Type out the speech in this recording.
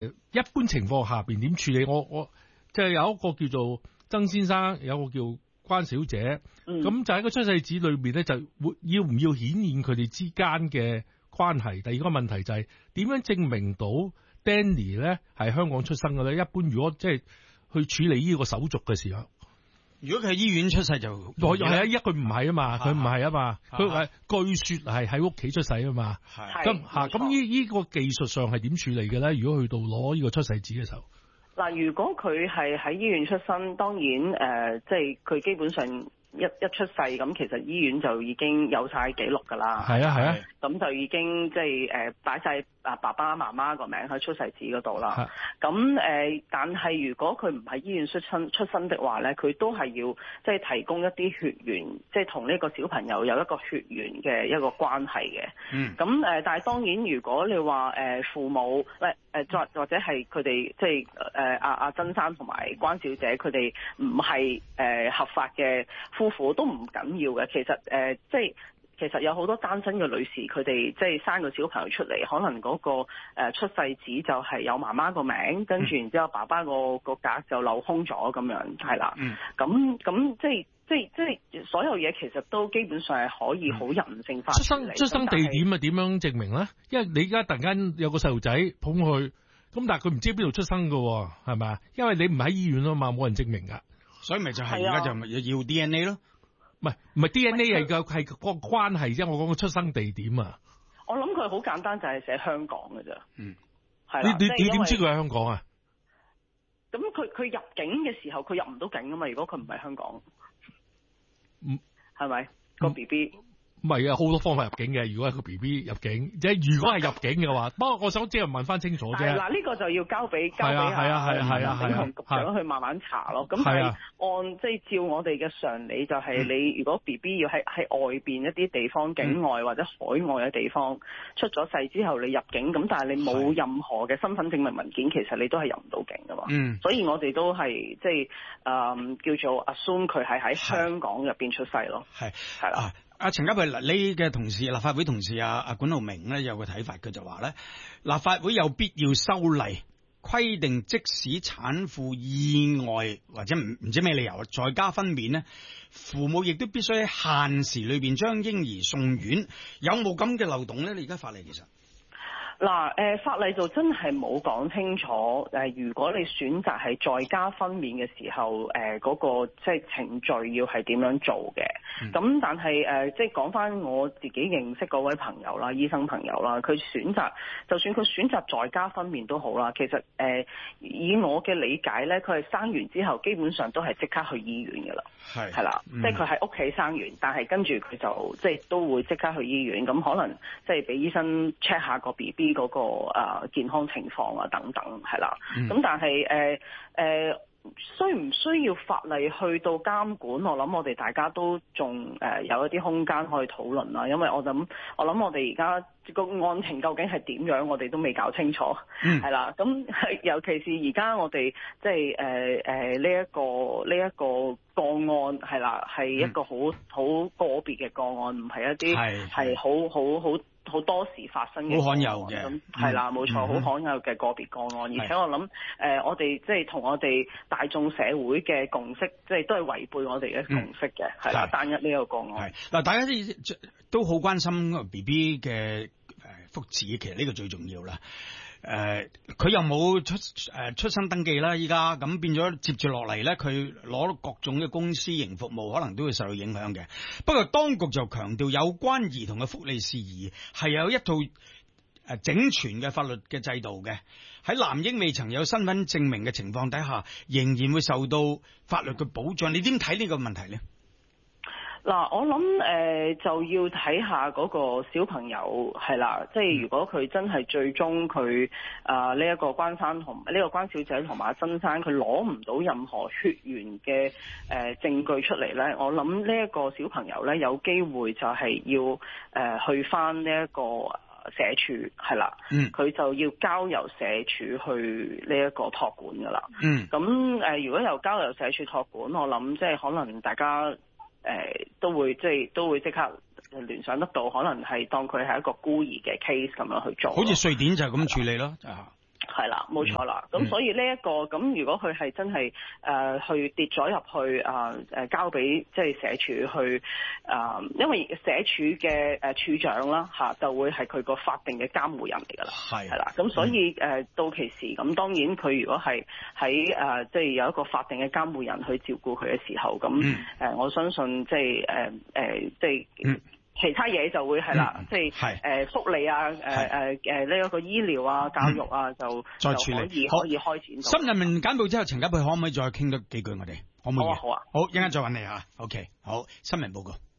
一般情況下邊點處理？我即係有一個叫做曾先生，有一個叫關小姐，咁就喺個出世紙裏面咧，就會要唔要顯現佢哋之間嘅關係？第二個問題就係點樣證明到 Danny 咧係香港出生嘅咧？一般如果即係去處理呢個手續嘅時候， 如果佢喺醫院出世就係啊，佢唔係啊嘛，佢唔係啊嘛，佢係據說係喺屋企出世啊嘛。咁呢個技術上係點處理嘅咧？如果去到攞呢個出世紙嘅時候， 嗱，如果佢係喺醫院出生，當然即係佢基本上一出世咁，其實醫院就已經有晒記錄㗎啦。 係啊， 咁就已經即係擺晒爸爸媽媽個名喺出世紙嗰度啦。咁但係如果佢唔係醫院出生的話咧，佢都係要即係提供一啲血緣，即係同呢個小朋友有一個血緣嘅一個關係嘅。咁但係當然，如果你話父母或者係佢哋即係阿曾生同埋關小姐佢哋唔係合法嘅夫婦都唔緊要嘅。其實其實有好多單身嘅女士，佢哋即係生個小朋友出嚟，可能嗰個出世紙就係有媽媽個名，跟住然之後爸爸個格就漏空咗咁樣，係啦。咁即係所有嘢其實都基本上係可以好人性化。 出生地點啊點樣證明咧？因為你而家突然間有個細路仔捧佢，咁但係佢唔知邊度出生㗎，係咪啊？因為你唔喺醫院啊嘛，冇人證明㗎， 所以咪就係而家就要 DNA 咯。 唔係 DNA 係個關係啫，我講個出生地點啊。 我諗佢好簡單，就係寫香港嘅啫。係啦。 你點知佢喺香港啊？ 咁佢入境嘅時候，佢入唔到境啊嘛。如果佢唔係香港，係咪個 BB？ 唔係啊，好多方法入境嘅。如果係個 BB 入境，即係如果係入境嘅話，不過我想即係問翻清楚啫。嗱， 呢個就要交俾係啊同局長去慢慢查咯。咁係按即係照我哋嘅常理，就係你如果 BB 要喺外邊一啲地方境外或者海外嘅地方出咗世之後，你入境咁，但係你冇任何嘅身份證明文件，其實你都係入唔到境噶嘛。所以我哋都係即係叫做 assume 佢係喺香港入邊出世咯。係啦。 陳家珮，你嘅同事立法會同事阿管浩鳴咧有個睇法，佢就話咧，立法會有必要修例規定，即使產婦意外或者唔知咩理由在家分娩咧，父母亦都必須喺限時裏邊將嬰兒送院。有冇咁嘅漏洞咧？你而家法例其實？ 嗱，法例就真係冇講清楚。如果你選擇係在家分娩嘅時候，嗰個即係程序要係點樣做嘅？咁但係即係講翻我自己認識嗰位朋友啦，醫生朋友啦，佢選擇就算佢選擇在家分娩都好啦。其實以我嘅理解咧，佢係生完之後基本上都係即刻去醫院㗎啦。係啦，即係佢喺屋企生完，但係跟住佢就即係都會即刻去醫院。咁可能即係俾醫生 check 下個 BB 嗰個健康情況啊等等，係啦。咁但係需唔需要法例去到監管？我諗我哋大家都仲有一啲空間可以討論啦。因為我諗我哋而家個案情究竟係點樣，我哋都未搞清楚。係啦，咁尤其是而家我哋即係呢一個個案係啦，係一個好個別嘅個案，唔係一啲係好多時發生嘅， 好罕有嘅， 咁係啦，冇錯，好罕有嘅個別個案。而且我諗我哋即係同我哋大眾社會嘅共識，即係都係違背我哋嘅共識嘅，係啦，單一呢個個案。 嗱，大家都好關心 BB 嘅福祉，其實呢個最重要啦。佢又冇出生登記啦，依家咁變咗接住落嚟咧，佢攞各種嘅公私營服務，可能都會受到影響嘅。不過當局就強調，有關兒童嘅福利事宜係有一套整全嘅法律嘅制度嘅。喺男嬰未曾有身份證明嘅情況底下，仍然會受到法律嘅保障。你點睇呢個問題呢？ 嗱，我諗就要睇下嗰個小朋友係啦，即係如果佢真係最終佢呢一個關生同呢個關小姐同埋曾生，佢攞唔到任何血緣嘅證據出嚟咧，我諗呢一個小朋友咧有機會就係要去翻呢一個社署係啦，佢就要交由社署去呢一個託管噶啦。咁如果由交由社署託管，我諗即係可能大家都會即刻聯想得到，可能係當佢係一個孤兒嘅 case 咁樣去做。好似瑞典就係咁處理咯。 係啦，冇錯啦。咁所以呢一個咁，如果佢係真係去跌咗入去交俾即係社署去因為社署嘅署長啦就會係佢個法定嘅監護人嚟㗎啦，係啦。咁所以到其時咁，當然佢如果係喺即係有一個法定嘅監護人去照顧佢嘅時候，咁我相信即係即係。其他嘢就會係啦，即係福利啊，呢一個醫療啊、教育啊，就再處理可以開展到。 新任命簡報之後，陳家珮可唔可以再傾多幾句我哋？可唔可以？ 好啊， 好，一陣間再揾你嚇。OK， 好，新聞報告。